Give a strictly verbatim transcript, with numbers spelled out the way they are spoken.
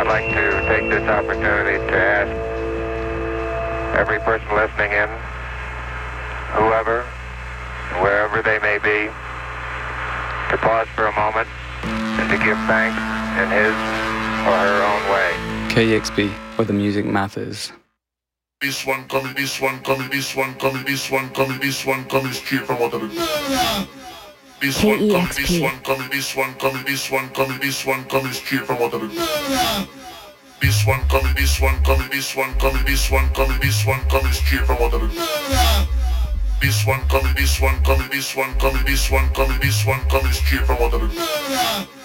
I'd like to take this opportunity to ask every person listening in, whoever, wherever they may be, to pause for a moment and to give thanks in his or her own way. K E X P, where the music matters. This one coming, this one coming, this one coming, this one coming, this one coming straight from Waterloo. This one coming, this one coming, this one coming, this one coming, this one coming straight from Waterloo. This one coming, this one coming, this one coming, this one coming, this one coming straight from Waterloo. This one coming, this one coming, this one coming, this one coming, this one coming straight from Waterloo.